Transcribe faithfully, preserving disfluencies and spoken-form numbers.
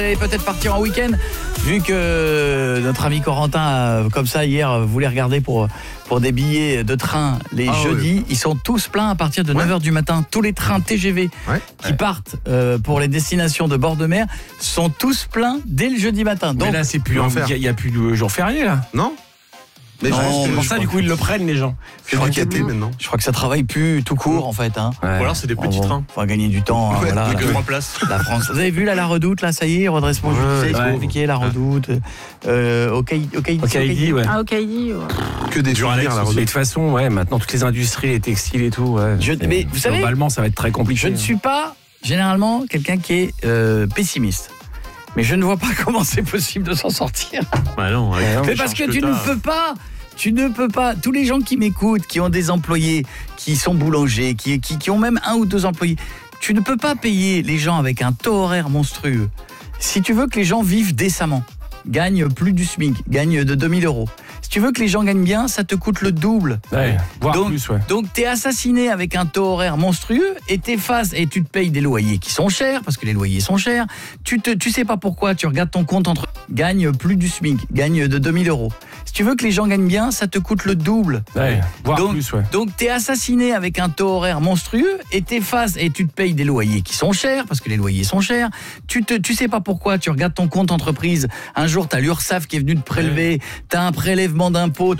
Et peut-être partir en week-end, vu que notre ami Corentin, comme ça, hier, voulait regarder pour, pour des billets de train les ah, jeudis. Oui. Ils sont tous pleins à partir de ouais. neuf heures du matin. Tous les trains T G V ouais. qui ouais. partent euh, pour les destinations de bord de mer sont tous pleins dès le jeudi matin. Donc, mais là, c'est plus il n'y a, a plus de jour férié, là. Non. Mais non, pour ça, du coup, ils le prennent, les gens. Je crois, maintenant. je crois que ça travaille plus tout court, en fait. Hein. Ouais. Ou alors, c'est des petits on, trains. On va gagner du temps. Ouais, voilà, que trois places. La France. Vous avez vu, là, la Redoute, là, ça y est, redressement judiciaire, c'est compliqué, la Redoute. Euh, au Caïdi, ouais. Ah, au Caïdi, ouais. Que des souvenirs, la Redoute. De toute façon, ouais, maintenant, toutes les industries, les textiles et tout, ouais. Je, mais vous savez, globalement, ça va être très compliqué. Je ne suis pas, généralement, quelqu'un qui est euh, pessimiste. Mais je ne vois pas comment c'est possible de s'en sortir. Bah non, ouais, mais parce que, que tu ne peux pas. Tu ne peux pas, tous les gens qui m'écoutent, qui ont des employés, qui sont boulangers, qui, qui, qui ont même un ou deux employés, tu ne peux pas payer les gens avec un taux horaire monstrueux. Si tu veux que les gens vivent décemment, gagnent plus du SMIC, gagnent de deux mille euros. Si tu veux que les gens gagnent bien, ça te coûte le double. Ouais, voire donc, plus, ouais. Donc t'es assassiné avec un taux horaire monstrueux et t'es face et tu te payes des loyers qui sont chers parce que les loyers sont chers. Tu te, tu sais pas pourquoi, tu regardes ton compte entre gagne plus du SMIC, gagne de deux mille euros. Si tu veux que les gens gagnent bien, ça te coûte le double. Ouais, voire donc, plus, ouais. Donc t'es assassiné avec un taux horaire monstrueux et t'es face et tu te payes des loyers qui sont chers parce que les loyers sont chers. Tu te, tu sais pas pourquoi, tu regardes ton compte entreprise. Un jour t'as l'URSSAF qui est venu te prélever, t'as un prélèvement d'impôt.